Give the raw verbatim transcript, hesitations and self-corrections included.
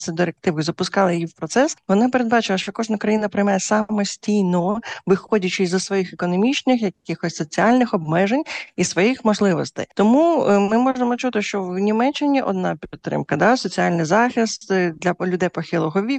цю директиву і запускали її в процес, вона передбачила, що кожна країна приймає самостійно, виходячи зі своїх економічних, якихось соціальних обмежень і своїх можливостей. Тому ми можемо чути, що в Німеччині одна підтримка, да, соціальний захист для людей похилого віку,